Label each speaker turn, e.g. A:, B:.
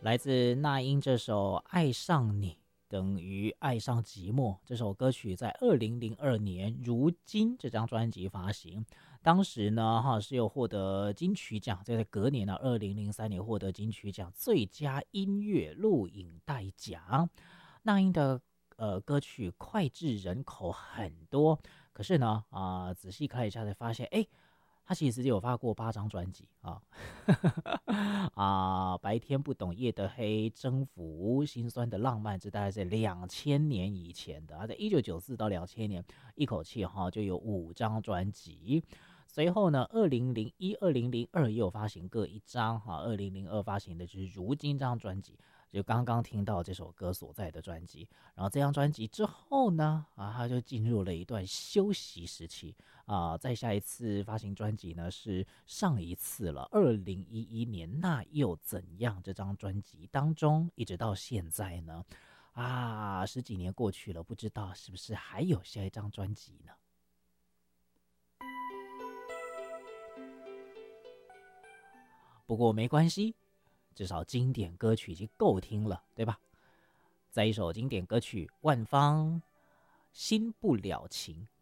A: 来自那英这首《爱上你等于爱上寂寞》这首歌曲，在2002年《如今》这张专辑发行。当时呢，是有获得金曲奖，在隔年呢，2003年获得金曲奖最佳音乐录影带奖。那英的歌曲脍炙人口很多，可是呢，仔细看一下才发现，他其实有发过8张专辑啊。白天不懂夜的黑，征服，心酸的浪漫，这大概是2000年以前的。在1994到2000年，一口气就有5张专辑。随后呢，2001、2002也有发行各1张2002发行的就是《如今》这张专辑，就刚刚听到这首歌所在的专辑。然后这张专辑之后呢，他就进入了一段休息时期。再下一次发行专辑呢是上一次了，2011年那又怎样这张专辑当中，一直到现在呢10几年过去了，不知道是不是还有下一张专辑呢？不过没关系，至少经典歌曲已经够听了，对吧？在一首经典歌曲《万芳心不了情》